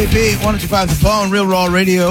JP, 105 The Bone, Real Raw Radio,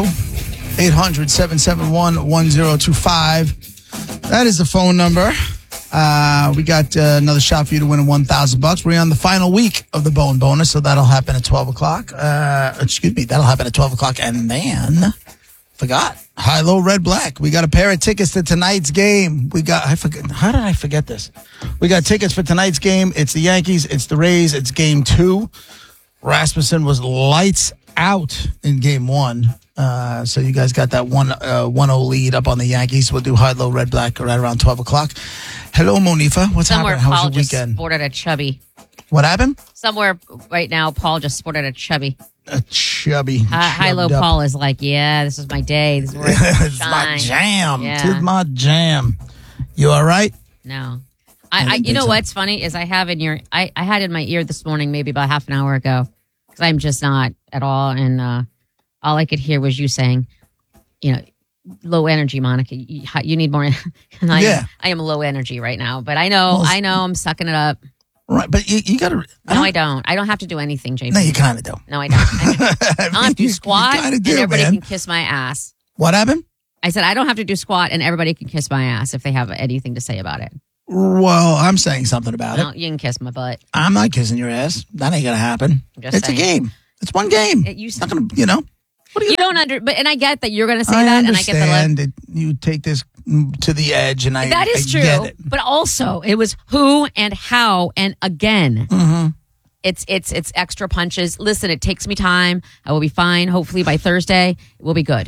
800-771-1025. That is the phone number. We got another shot for you to win $1,000. We're on the final week of the Bone Bonus, so that'll happen at 12 o'clock. That'll happen at 12 o'clock. And then, forgot, high, low, red, black. We got a pair of tickets to tonight's game. How did I forget this? We got tickets for tonight's game. It's the Yankees, it's the Rays, it's game 2. Rasmussen was lights out in game 1. So you guys got that 1-0 lead up on the Yankees. We'll do high, low, red, black right around 12 o'clock. Hello, Monifa. What's happening? How was your weekend? Just sported a chubby. What happened? Somewhere right now, Paul just sported a chubby. A chubby. High, low, Paul is like, yeah, this is my day. This is where it's my jam. Yeah. This is my jam. You all right? No. You know what's funny is I had in my ear this morning, maybe about half an hour ago, because I'm just not at all. And all I could hear was you saying, low energy, Monica. You need more. I am low energy right now, but I know I'm sucking it up. Right, but you got to. No, I don't. I don't have to do anything, JP. No, you kind of do. No, I don't. I don't have to squat, and everybody can kiss my ass. What happened? I said I don't have to do squat, and everybody can kiss my ass if they have anything to say about it. Well, I'm saying something about it. You can kiss my butt. I'm not kissing your ass. That ain't gonna happen. It's saying. A game. It's one game. It's not gonna. You don't and I get that you're gonna say that, and I get that you take this to the edge, and that is true. Get it. But also, it was who and how and again. Mm-hmm. It's extra punches. Listen, it takes me time. I will be fine. Hopefully by Thursday, we'll be good.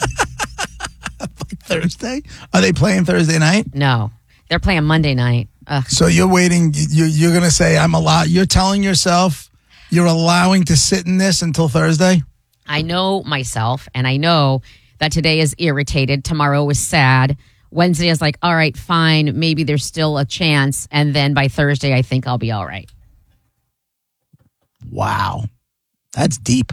Thursday? Are they playing Thursday night? No. They're playing Monday night. Ugh. So you're waiting. You're going to say, I'm allowed. You're telling yourself you're allowing to sit in this until Thursday? I know myself, and I know that today is irritated. Tomorrow is sad. Wednesday is like, all right, fine. Maybe there's still a chance. And then by Thursday, I think I'll be all right. Wow. That's deep.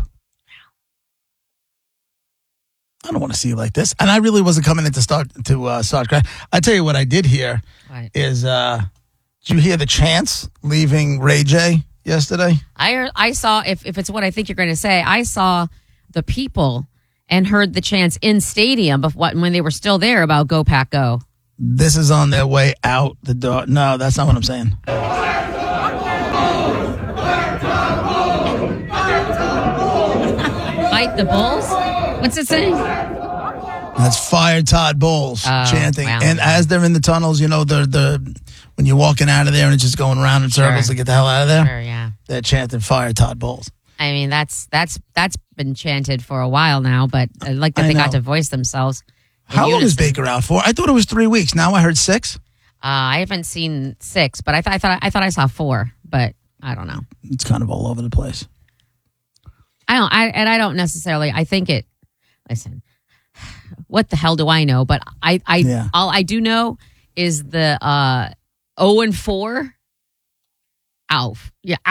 I don't want to see you like this. And I really wasn't coming in to start crying. I tell you what I did hear is, did you hear the chants leaving Ray J yesterday? I saw, if it's what I think you're going to say, I saw the people and heard the chants in stadium when they were still there about Go Pack Go. This is on their way out the door. No, that's not what I'm saying. Fight the Bulls? What's it saying? That's Fire Todd Bowles chanting. Wow. And as they're in the tunnels, the when you're walking out of there and it's just going around in circles to get the hell out of there. Sure, yeah. They're chanting Fire Todd Bowles. I mean, that's been chanted for a while now, but I like that they got to voice themselves. How long is Baker out for? I thought it was 3 weeks. Now I heard 6. I haven't seen 6, but I thought I saw 4, but I don't know. It's kind of all over the place. I don't necessarily. I think it. Listen, what the hell do I know? But all I do know is the 0-4. Out.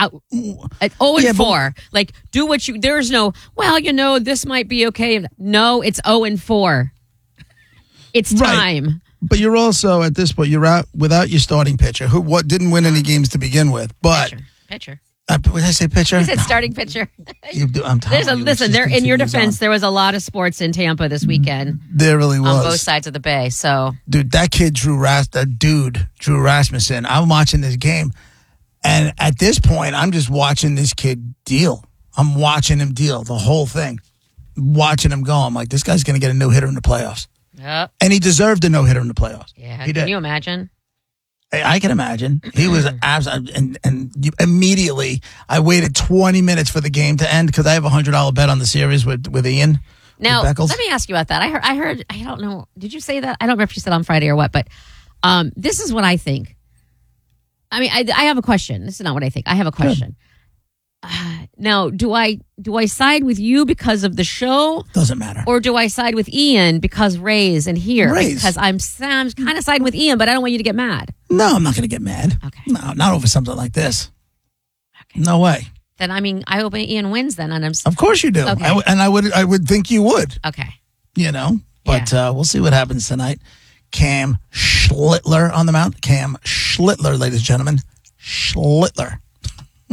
0-4. Like, do what you. There's no. Well, this might be okay. No, it's 0-4. It's time. Right. But you're also at this point. You're out without your starting pitcher, who didn't win any games to begin with. But pitcher. Did I say pitcher? You said starting pitcher. Listen, there in your defense, there was a lot of sports in Tampa this weekend. There really was. On both sides of the bay. So, dude, that Drew Rasmussen, I'm watching this game, and at this point, I'm just watching this kid deal. I'm watching him deal the whole thing. Watching him go. I'm like, this guy's going to get a no-hitter in the playoffs. Yep. And he deserved a no-hitter in the playoffs. Yeah. Can you imagine? I can imagine. He was absolutely, and immediately I waited 20 minutes for the game to end because I have a $100 bet on the series with Ian. Now, let me ask you about that. I heard, I don't know, did you say that? I don't remember if you said on Friday or what, but this is what I think. I mean, I have a question. This is not what I think. I have a question. Now, do I side with you because of the show? Doesn't matter. Or do I side with Ian because Ray's and here? Rays. Because I'm kind of siding with Ian, but I don't want you to get mad. No, I'm not going to get mad. Okay. No, not over something like this. Okay. No way. Then, I mean, I hope Ian wins then. And of course you do. Okay. I would think you would. Okay. But we'll see what happens tonight. Cam Schlittler on the mound. Cam Schlittler, ladies and gentlemen. Schlittler.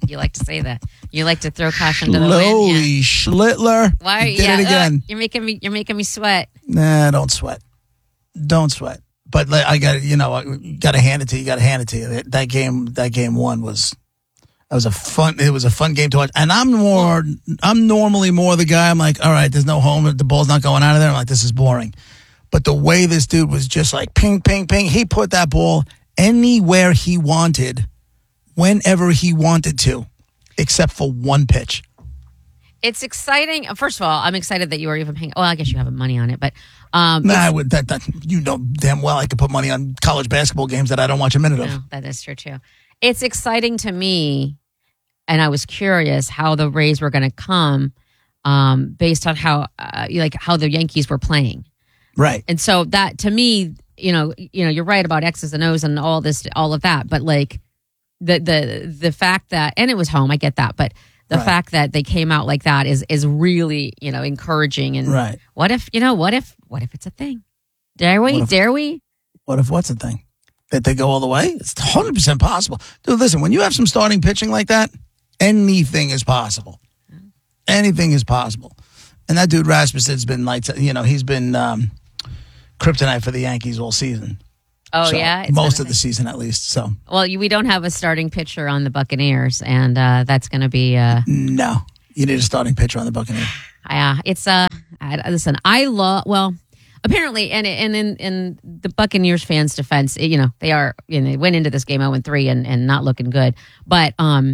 You like to say that. You like to throw caution to the wind. Holy Schlittler. Why? You did it again. You're making me sweat. Nah, don't sweat. Don't sweat. But I got to hand it to you. Got to hand it to you. That game one was a fun game to watch. And I'm normally more the guy. I'm like, all right, there's no home. The ball's not going out of there. I'm like, this is boring. But the way this dude was just like ping, ping, ping. He put that ball anywhere he wanted, whenever he wanted to, except for one pitch. It's exciting. First of all, I'm excited that you are even paying. Well, I guess you have money on it, but I would. You know damn well I could put money on college basketball games that I don't watch a minute of. No, that is true too. It's exciting to me, and I was curious how the Rays were going to come, based on how the Yankees were playing. Right. And so that to me, you're right about X's and O's and all of that, but like the fact that, and it was home, I get that, but the fact that they came out like that is really, encouraging. And right. What if it's a thing? Dare we? What if what's the thing? That they go all the way? It's 100% possible. Dude, listen, when you have some starting pitching like that, anything is possible. Anything is possible. And that dude Rasmussen's been he's been kryptonite for the Yankees all season. Oh, yeah? Most of the season, at least. So, well, we don't have a starting pitcher on the Buccaneers, and that's going to be... No. You need a starting pitcher on the Buccaneers. Yeah. It's... listen, apparently, and in the Buccaneers fans' defense, they are... they went into this game 0-3 and not looking good. But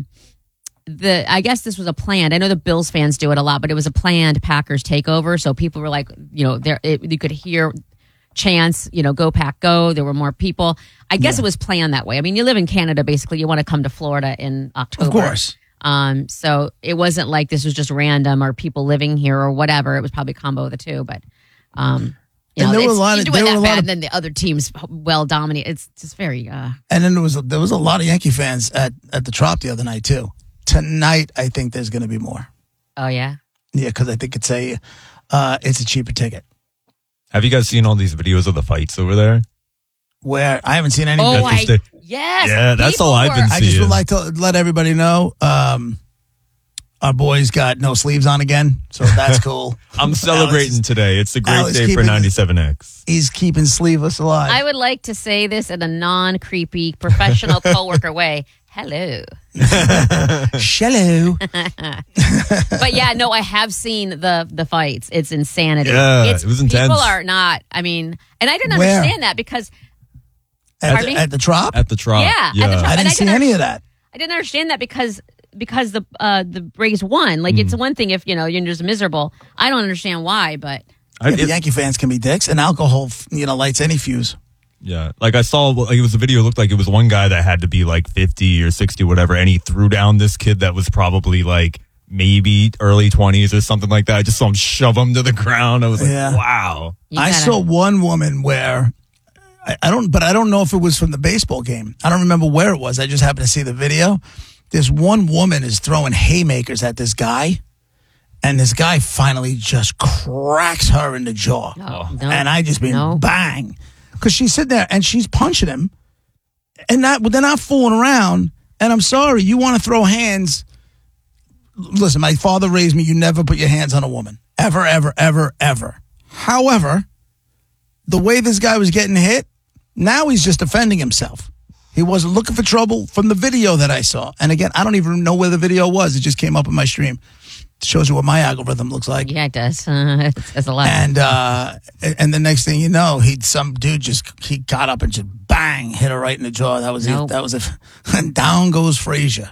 I guess this was a planned... I know the Bills fans do it a lot, but it was a planned Packers takeover. So people were like, you could hear... chants, go Pack go. There were more people. I guess it was planned that way. I mean, you live in Canada, basically. You want to come to Florida in October. Of course. So it wasn't like this was just random or people living here or whatever. It was probably a combo of the two. But, there were a lot of... and then the other teams well dominate. It's just very... And then there was a lot of Yankee fans at the Trop the other night, too. Tonight, I think there's going to be more. Oh, yeah? Yeah, because I think it's a cheaper ticket. Have you guys seen all these videos of the fights over there? Where I haven't seen any. Yes. Yeah, that's all I've been seeing. I just would like to let everybody know our boys got no sleeves on again, so that's cool. I'm celebrating today. It's a great day for 97X. He's keeping sleeveless alive. I would like to say this in a non-creepy, professional coworker way. Hello. Shallow. But yeah, no, I have seen the fights. It's insanity. Yeah, it was intense. People are not, and I didn't understand that because... At the Trop? At the Trop. Yeah, at the Trop. I didn't see any of that. I didn't understand that because the Rays won. Like, it's one thing if, you're just miserable. I don't understand why, but... the Yankee fans can be dicks, and alcohol, lights any fuse. Yeah, like I saw, it was a video. It looked like it was one guy that had to be like 50 or 60, whatever, and he threw down this kid that was probably like maybe early 20s or something like that. I just saw him shove him to the ground. I was like, wow. I saw one woman where I don't know if it was from the baseball game. I don't remember where it was. I just happened to see the video. This one woman is throwing haymakers at this guy, and this guy finally just cracks her in the jaw. No, and I just mean bang. Because she's sitting there and she's punching him, and they're not fooling around. And I'm sorry, you want to throw hands. Listen, my father raised me. You never put your hands on a woman. Ever, ever, ever, ever. However, the way this guy was getting hit, now he's just defending himself. He wasn't looking for trouble from the video that I saw. And again, I don't even know where the video was. It just came up in my stream. Shows you what my algorithm looks like. Yeah, it does. It's a lot. And the next thing you know, some dude he got up and just bang, hit her right in the jaw. That was it. That was it. And down goes Frazier.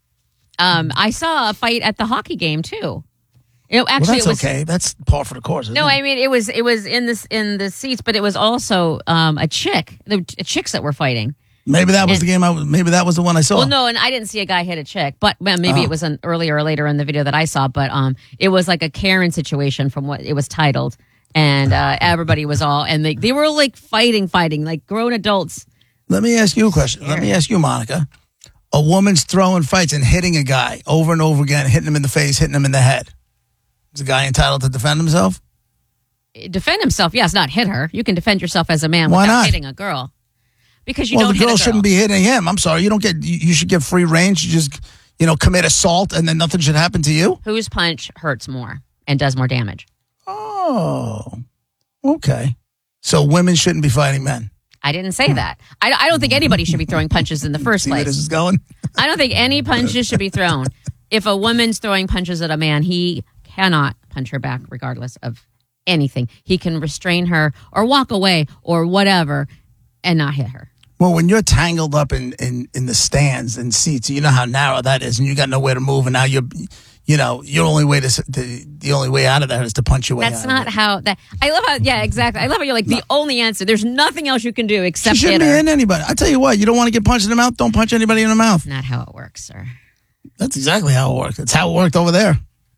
I saw a fight at the hockey game too. Actually, that's okay. That's par for the course. No, I mean it was in the seats, but it was also a chick. The chicks that were fighting. Maybe that was the game. Maybe that was the one I saw. Well, no, and I didn't see a guy hit a chick, but maybe it was an earlier or later in the video that I saw. But it was like a Karen situation from what it was titled, and everybody was and they were like fighting like grown adults. Let me ask you a question. Let me ask you, Monica. A woman's throwing fights and hitting a guy over and over again, hitting him in the face, hitting him in the head. Is the guy entitled to defend himself? Defend himself, yes, not hit her. You can defend yourself as a man without hitting a girl. Because you don't hit a girl. The girl shouldn't be hitting him. I'm sorry. You should get free range. You commit assault and then nothing should happen to you? Whose punch hurts more and does more damage? Oh, okay. So women shouldn't be fighting men. I didn't say that. I don't think anybody should be throwing punches in the first See where place. this is going? I don't think any punches should be thrown. If a woman's throwing punches at a man, he cannot punch her back regardless of anything. He can restrain her or walk away or whatever and not hit her. Well, when you're tangled up in the stands and seats, you know how narrow that is, and you got nowhere to move, and now your only way the only way out of that is to punch your way out. That's not how that. I love how. Yeah, exactly. I love how you're like the only answer. There's nothing else you can do except She shouldn't hit be her. hitting anybody. I tell you what, you don't want to get punched in the mouth, don't punch anybody in the mouth. Not how it works, sir. That's exactly how it works. That's how it worked over there.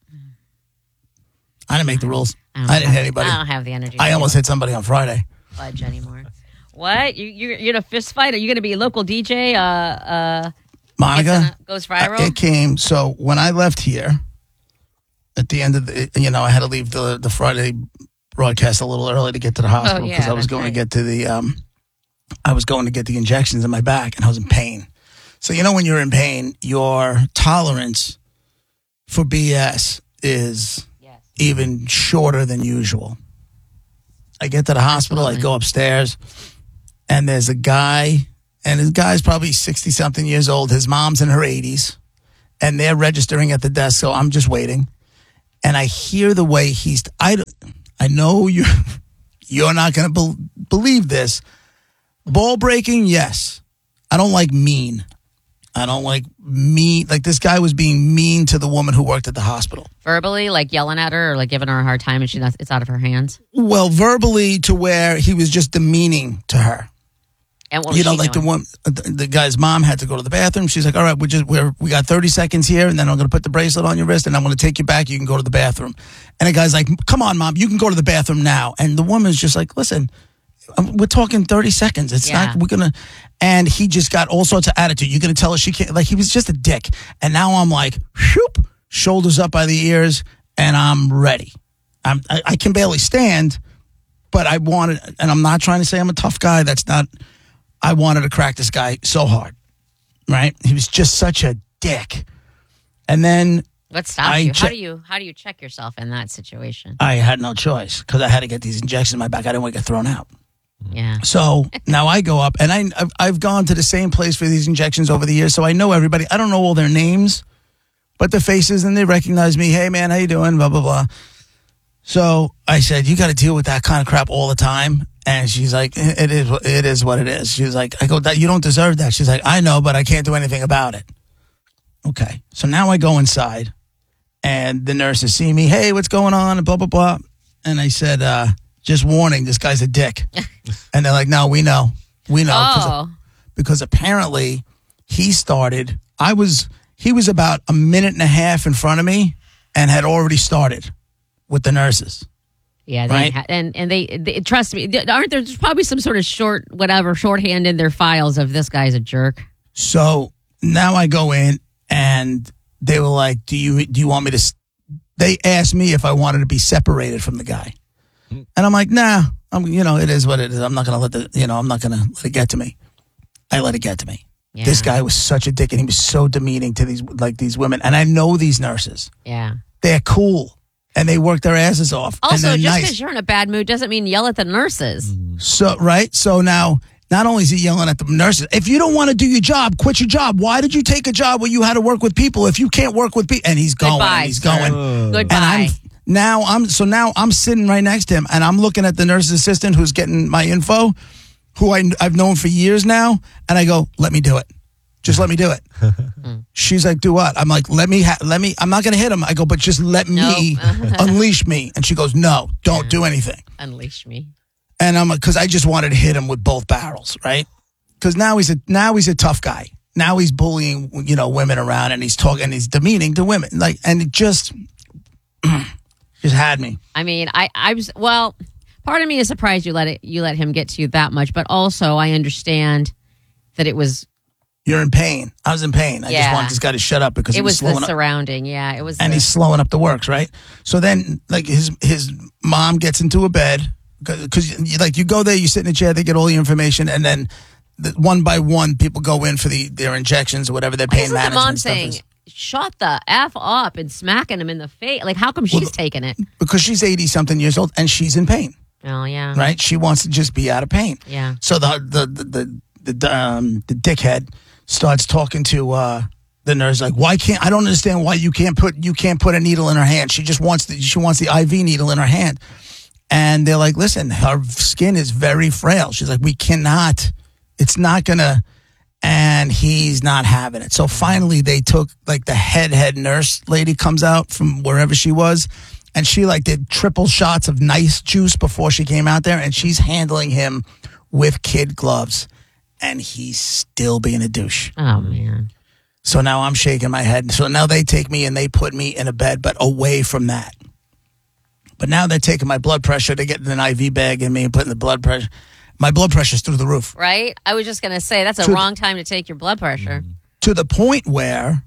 I didn't make the rules. I didn't hit anybody. I don't have the energy. I almost hit somebody on Friday. Fudge anymore. What? You're in a fist fight? Are you going to be a local DJ? Monica, goes viral. It came. So when I left here, at the end of I had to leave the Friday broadcast a little early to get to the hospital because I was going to get to the injections in my back and I was in pain. So when you're in pain, your tolerance for BS is even shorter than usual. I get to the hospital, I go upstairs, and there's a guy, and his guy's probably 60-something years old. His mom's in her 80s, and they're registering at the desk, so I'm just waiting. And I hear the way I know you're not going to believe this. Ball breaking, yes. I don't like mean. I don't like mean. Like this guy was being mean to the woman who worked at the hospital. Verbally, like yelling at her or like giving her a hard time and it's out of her hands? Well, verbally to where he was just demeaning to her. And what was she like doing? the guy's mom had to go to the bathroom. She's like, all right, we got 30 seconds here, and then I'm going to put the bracelet on your wrist, and I'm going to take you back. You can go to the bathroom. And the guy's like, come on, mom, you can go to the bathroom now. And the woman's just like, listen, we're talking 30 seconds. It's not, we're going to, and he just got all sorts of attitude. You're going to tell her she can't, like he was just a dick. And now I'm like, whoop, shoulders up by the ears, and I'm ready. I can barely stand, but I wanted, and I'm not trying to say I'm a tough guy. That's not, I wanted to crack this guy so hard, right? He was just such a dick. And then what stopped you? How do you check yourself in that situation? I had no choice because I had to get these injections in my back. I didn't want to get thrown out. Yeah. So now I go up, and I've gone to the same place for these injections over the years, so I know everybody. I don't know all their names, but the faces, and they recognize me. Hey, man, how you doing? Blah, blah, blah. So I said, you got to deal with that kind of crap all the time. And she's like, it is what it is. She's like, I go, you don't deserve that. She's like, I know, but I can't do anything about it. Okay. So now I go inside, and the nurses see me. Hey, what's going on? And blah, blah, blah. And I said, just warning, this guy's a dick. And they're like, no, we know. We know. Oh. Because apparently he was about a minute and a half in front of me and had already started with the nurses. Yeah, right? And they trust me. Aren't there probably some sort of shorthand in their files of this guy's a jerk? So now I go in, and they were like, "Do you want me to?" They asked me if I wanted to be separated from the guy, and I'm like, "Nah, it is what it is. I'm not gonna let it get to me." I let it get to me. Yeah. This guy was such a dick, and he was so demeaning to these women, and I know these nurses. Yeah, they're cool. And they work their asses off. Also, and just because you're in a bad mood doesn't mean yell at the nurses. So, right? So now, not only is he yelling at the nurses, if you don't want to do your job, quit your job. Why did you take a job where you had to work with people if you can't work with people? And he's going, Goodbye, and he's going. Goodbye. And now I'm sitting right next to him, and I'm looking at the nurse's assistant who's getting my info, who I've known for years now, and I go, let me do it. Just let me do it. She's like, do what? I'm like, let me, I'm not going to hit him. I go, but just let me unleash me. And she goes, no, don't do anything. Unleash me. And I'm like, because I just wanted to hit him with both barrels, right? Because now he's a tough guy. Now he's bullying, women around, and he's he's demeaning to women. Like, and it just had me. I mean, I was, well, part of me is surprised you let him get to you that much, but also I understand that it was. You're in pain. I was in pain. I just wanted this guy to shut up because it was slowing the up. surrounding. Yeah, it was. And he's slowing up the works, right? So then, like, his mom gets into a bed because you go there, you sit in a chair, they get all the information, and then one by one, people go in for their injections or whatever their pain management the mom stuff saying? is. shut the F up and smacking him in the face. Like, how come she's taking it? Because she's 80-something years old and she's in pain. Oh, yeah. Right? She wants to just be out of pain. Yeah. So the dickhead starts talking to the nurse, like, I don't understand why you can't put a needle in her hand. She just wants the IV needle in her hand. And they're like, listen, her skin is very frail. She's like, we cannot, it's not gonna, and he's not having it. So finally they took, like, the head nurse lady comes out from wherever she was, and she, like, did triple shots of nice juice before she came out there, and she's handling him with kid gloves, and he's still being a douche. Oh, man. So now I'm shaking my head. So now they take me and they put me in a bed, but away from that. But now they're taking my blood pressure. They're getting an IV bag in me and putting the blood pressure. My blood pressure's through the roof. Right? I was just going to say, that's a wrong time to take your blood pressure. To the point where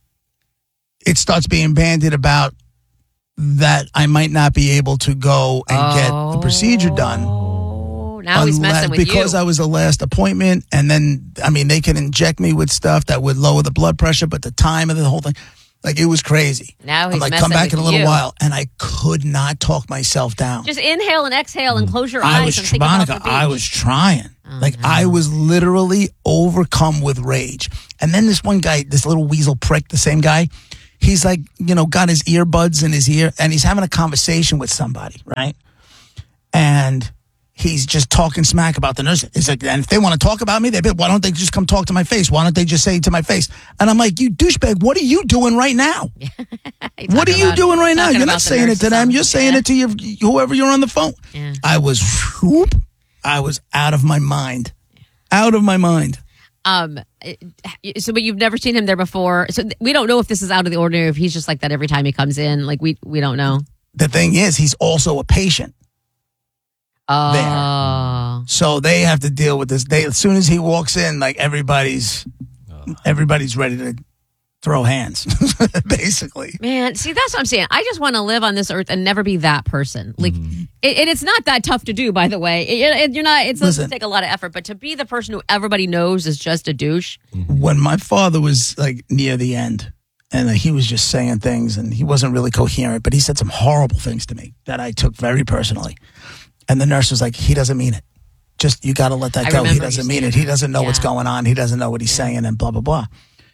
it starts being bandied about that I might not be able to go and get the procedure done. Now he's messing with because you. I was the last appointment, and then, I mean, they can inject me with stuff that would lower the blood pressure, but the time of the whole thing, like, it was crazy. Now he's I'm like, messing come back with in a little you. while, and I could not talk myself down. Just inhale and exhale and close your I eyes was and think about the beach. I was trying. Oh, I was literally overcome with rage. And then this one guy, this little weasel prick, the same guy, he's like, got his earbuds in his ear, and he's having a conversation with somebody, right? And he's just talking smack about the nurse. He's like, and if they want to talk about me, why don't they just come talk to my face? Why don't they just say it to my face? And I'm like, you douchebag, what are you doing right now? What are you doing right now? You're not saying it to them. You're saying it to whoever you're on the phone. Yeah. I was out of my mind. Out of my mind. So, but you've never seen him there before. So we don't know if this is out of the ordinary, if he's just like that every time he comes in. Like, we don't know. The thing is, he's also a patient. Oh. So they have to deal with this. As soon as he walks in, like, everybody's ready to throw hands, basically. Man, see, that's what I'm saying. I just want to live on this earth and never be that person. Like, and it's not that tough to do, by the way. It doesn't take a lot of effort, but to be the person who everybody knows is just a douche. When my father was, like, near the end, and he was just saying things, and he wasn't really coherent, but he said some horrible things to me that I took very personally. And the nurse was like, he doesn't mean it. Just, you got to let that go. He doesn't mean it. He doesn't know what's going on. He doesn't know what he's saying, and blah, blah, blah.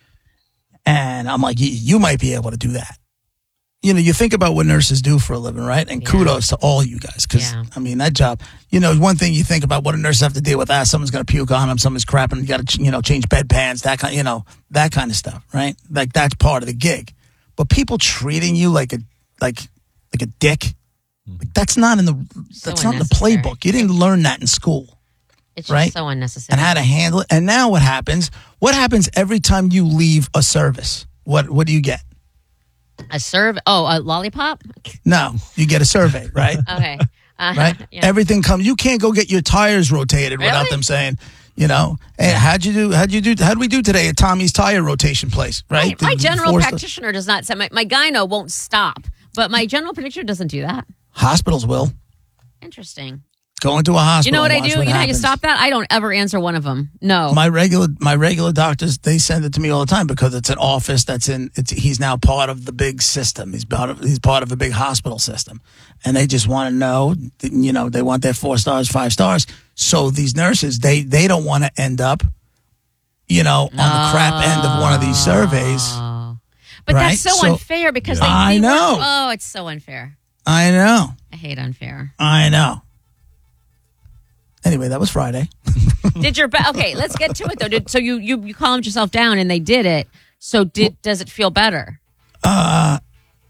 And I'm like, you might be able to do that. You think about what nurses do for a living, right? And kudos to all you guys. Because, I mean, that job, one thing you think about what a nurse have to deal with, someone's going to puke on them, someone's crapping, you got to, change bedpans, that kind of stuff, right? Like, that's part of the gig. But people treating you like a dick, like, that's not in the playbook. You didn't learn that in school. It's right? just so unnecessary. And how to handle it. And now what happens? What happens every time you leave a service? What do you get? A lollipop? No, you get a survey, right? Okay. Right? Yeah. Everything comes. You can't go get your tires rotated without them saying, hey, how'd we do today at Tommy's tire rotation place, right? My general practitioner does not say, my gyno won't stop, but my general practitioner doesn't do that. Hospitals will. Interesting. Go into a hospital. You know what I do? You know how you stop that? I don't ever answer one of them. No. My regular doctors, they send it to me all the time because it's an office he's now part of the big system. He's part of a big hospital system. And they just want to know, they want their 4 stars, 5 stars. So these nurses, they don't want to end up, on the crap end of one of these surveys. But right? That's so unfair because I know. Oh, it's so unfair. I know. I hate unfair. I know. Anyway, that was Friday. Okay, let's get to it though. So you calmed yourself down and they did it. So does it feel better? I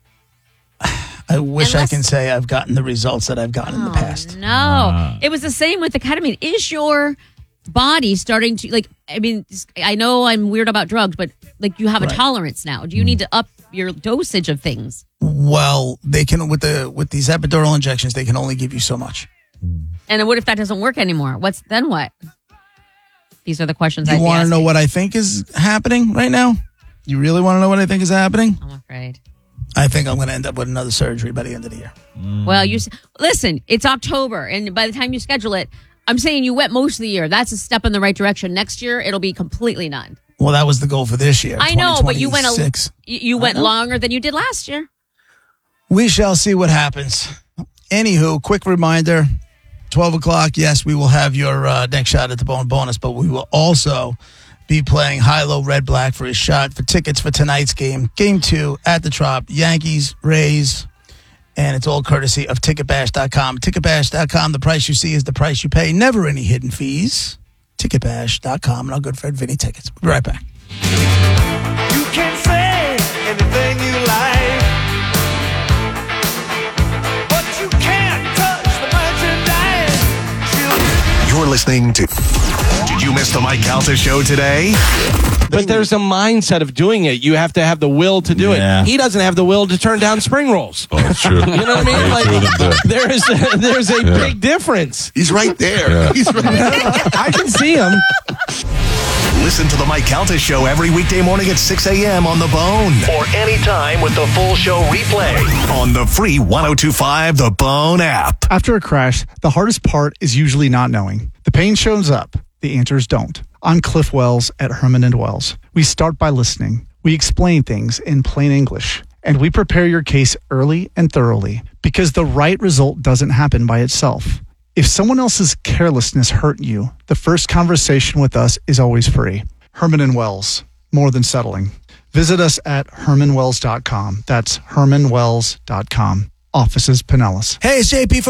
wish I can say I've gotten the results that I've gotten in the past. No, it was the same with the ketamine. Is your body starting to I know I'm weird about drugs, but you have a tolerance now. Do you need to up your dosage of things? Well, they can with these epidural injections. They can only give you so much. And what if that doesn't work anymore? What? These are the questions You want to know what I think is happening right now? You really want to know what I think is happening? I'm afraid. I think I'm going to end up with another surgery by the end of the year. Well, listen, it's October, and by the time you schedule it, I'm saying you went most of the year. That's a step in the right direction. Next year, it'll be completely none. Well, that was the goal for this year. I know, but you went 2026. you went longer than you did last year. We shall see what happens. Anywho, quick reminder, 12 o'clock, yes, we will have your next shot at the Bone Bonus, but we will also be playing High-Low Red Black for his shot for tickets for tonight's game. Game 2 at the Trop, Yankees, Rays, and it's all courtesy of Ticketbash.com. Ticketbash.com, the price you see is the price you pay. Never any hidden fees. Ticketbash.com, and our good friend Vinny Tickets. We'll be right back. You can say anything you like, but you can't touch the merchandise. You're listening to Did You Miss the Mike Calta Show today? But there's a mindset of doing it. You have to have the will to do Yeah. it. He doesn't have the will to turn down spring rolls. Oh, that's true. You know what I mean? Like, there's a big difference. He's right there. Yeah. He's right I can see him. Listen to the Mike Calta Show every weekday morning at 6 a.m. on The Bone. Or anytime with the full show replay on the free 102.5 The Bone app. After a crash, the hardest part is usually not knowing. The pain shows up, the answers don't. I'm Cliff Wells at Herman & Wells. We start by listening. We explain things in plain English. And we prepare your case early and thoroughly because the right result doesn't happen by itself. If someone else's carelessness hurt you, the first conversation with us is always free. Herman & Wells, more than settling. Visit us at hermanwells.com. That's hermanwells.com. Offices Pinellas. Hey, it's JP from